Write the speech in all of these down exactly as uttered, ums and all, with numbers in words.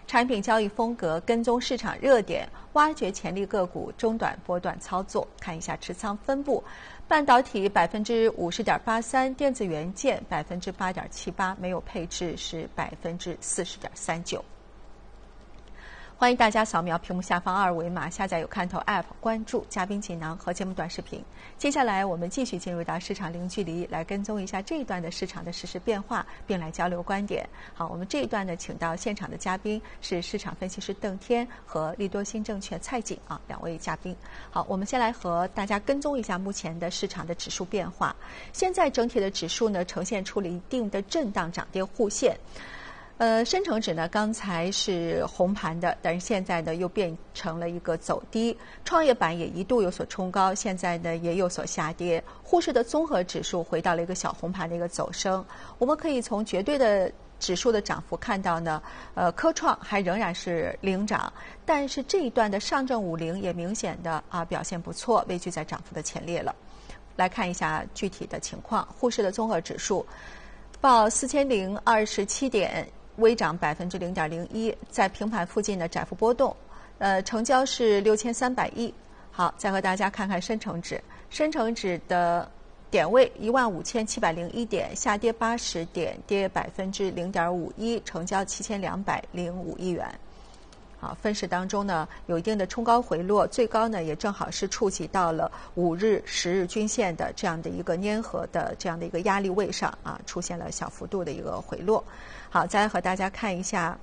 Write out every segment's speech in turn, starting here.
产品交易风格跟踪市场热点，挖掘潜力个股，中短波段操作。看一下持仓分布，半导体百分之五十点八三，电子元件百分之八点七八，没有配置是百分之四十点三九。欢迎大家扫描屏幕下方二维码，下载有看头 App， 关注嘉宾锦囊和节目短视频。接下来我们继续进入到市场零距离，来跟踪一下这一段的市场的实时变化，并来交流观点。好，我们这一段呢，请到现场的嘉宾是市场分析师邓天和利多新证券蔡景啊两位嘉宾。好，我们先来和大家跟踪一下目前的市场的指数变化。现在整体的指数呢，呈现出了一定的震荡涨跌互现。呃，深成指呢，刚才是红盘的，但是现在呢又变成了一个走低。创业板也一度有所冲高，现在呢也有所下跌。沪市的综合指数回到了一个小红盘的一个走升。我们可以从绝对的指数的涨幅看到呢，呃，科创还仍然是领涨，但是这一段的上证五零也明显的啊表现不错，位居在涨幅的前列了。来看一下具体的情况，沪市的综合指数报四千零二十七点。微涨百分之零点零一，在平盘附近的窄幅波动，呃，成交是六千三百亿。好，再和大家看看深成指，深成指的点位一万五千七百零一点，下跌八十点，跌百分之零点五一，成交七千两百零五亿元。好，分时当中呢，有一定的冲高回落，最高呢也正好是触及到了五日、十日均线的这样的一个粘合的这样的一个压力位上啊，出现了小幅度的一个回落。好，再来和大家看一下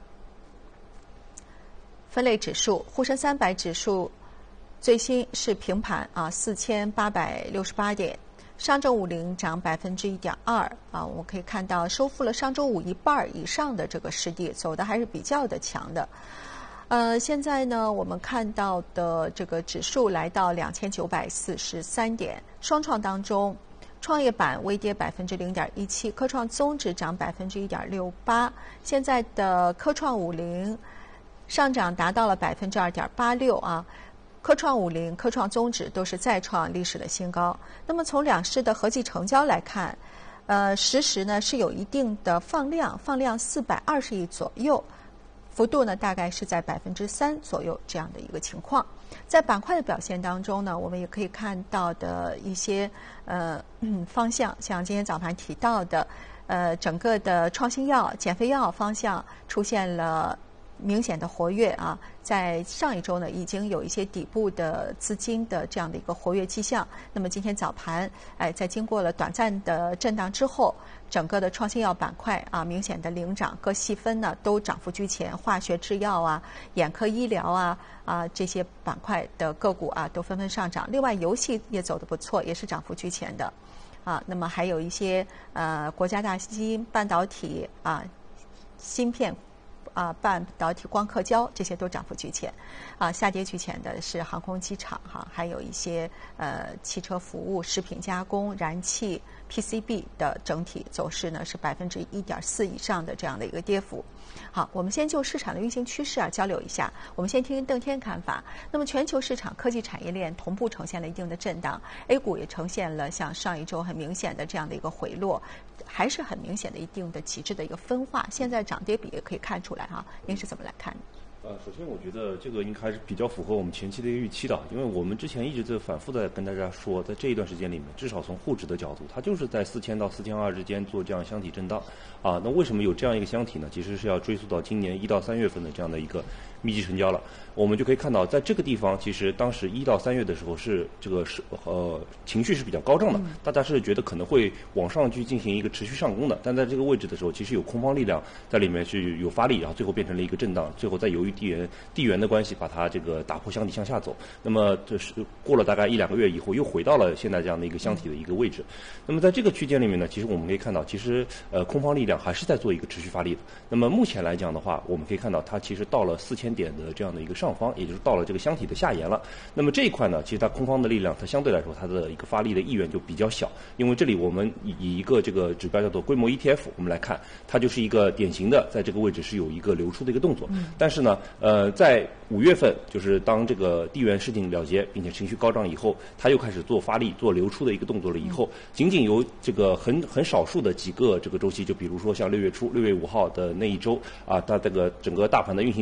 分类指数，沪深三百指数最新是平盘啊，四千八百六十八点。上证五零涨百分之一点二啊，我们可以看到收复了上周五一半以上的这个失地，走的还是比较的强的。呃，现在呢，我们看到的这个指数来到两千九百四十三点，双创当中，创业板微跌百分之零点一七，科创综指涨百分之一点六八，现在的科创五零上涨达到了百分之二点八六啊。科创五零、科创综指都是再创历史的新高。那么从两市的合计成交来看，呃，实时呢是有一定的放量，放量四百二十亿左右。幅度呢，大概是在百分之三左右这样的一个情况。在板块的表现当中呢，我们也可以看到的一些呃、嗯、方向，像今天早盘提到的，呃，整个的创新药、减肥药方向出现了明显的活跃啊，在上一周呢，已经有一些底部的资金的这样的一个活跃迹象。那么今天早盘，哎，在经过了短暂的震荡之后，整个的创新药板块啊，明显的领涨，各细分呢都涨幅居前，化学制药啊、眼科医疗啊啊这些板块的个股啊都纷纷上涨。另外，游戏也走得不错，也是涨幅居前的啊。那么还有一些呃国家大基金、半导体啊、芯片。啊，半导体、光刻胶这些都涨幅居前，啊，下跌居前的是航空机场哈，还有一些呃汽车服务、食品加工、燃气、P C B 的整体走势呢是百分之一点四以上的这样的一个跌幅。好，我们先就市场的运行趋势啊交流一下。我们先听听邓天看法。那么全球市场科技产业链同步呈现了一定的震荡 ，A 股也呈现了像上一周很明显的这样的一个回落，还是很明显的一定的极致的一个分化。现在涨跌比也可以看出来哈，您是怎么来看的？ 呃，首先我觉得这个应该还是比较符合我们前期的一个预期的，因为我们之前一直在反复的跟大家说，在这一段时间里面，至少从沪指的角度，它就是在四千到四千二之间做这样箱体震荡，啊，那为什么有这样一个箱体呢？其实是要追溯到今年一到三月份的这样的一个密集成交了。我们就可以看到，在这个地方，其实当时一到三月的时候是这个是呃情绪是比较高涨的，大家是觉得可能会往上去进行一个持续上攻的，但在这个位置的时候，其实有空方力量在里面是有发力，然后最后变成了一个震荡，最后再由于地缘地缘的关系，把它这个打破箱体向下走。那么这是过了大概一两个月以后，又回到了现在这样的一个箱体的一个位置。那么在这个区间里面呢，其实我们可以看到，其实呃空方力量还是在做一个持续发力的。那么目前来讲的话，我们可以看到它其实到了四千点的这样的一个上方，也就是到了这个箱体的下沿了。那么这一块呢，其实它空方的力量，它相对来说它的一个发力的意愿就比较小，因为这里我们以以一个这个指标叫做规模 E T F， 我们来看，它就是一个典型的在这个位置是有一个流出的一个动作。嗯、但是呢，呃，在五月份，就是当这个地缘事情了结，并且情绪高涨以后，它又开始做发力、做流出的一个动作了。以后，仅仅有这个很很少数的几个这个周期，就比如说像六月初、六月五号的那一周啊，它这个整个大盘的运行